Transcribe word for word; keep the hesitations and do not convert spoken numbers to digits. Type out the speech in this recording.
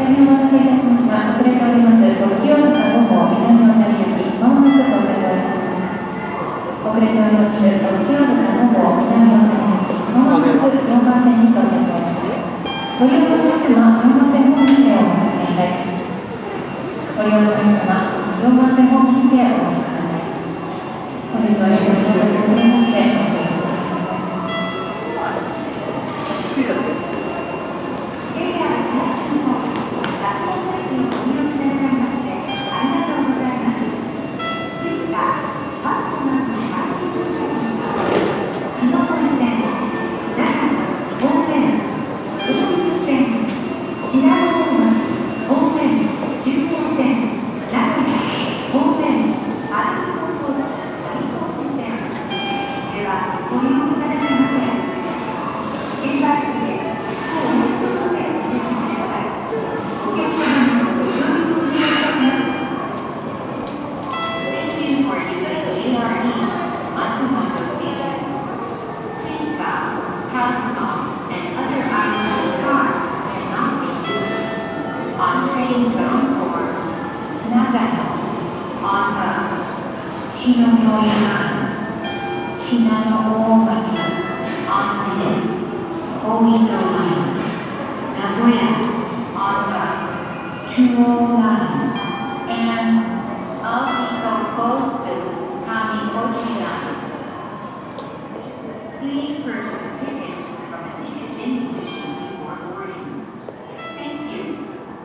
大変お待たせいたしました。遅れております特急あずさご号南小谷行き、まもなく到着をいたします。遅れております特急あずさご号南小谷行き、まもなくよんばん線に到着をいたします。ご利用の皆様、よんばん線ホームでお待ちください。ご利用の皆様、よんばん線ホームでお待ちください。本日はご利用いただきまして申し訳ございません。 Nagoya on the Chuo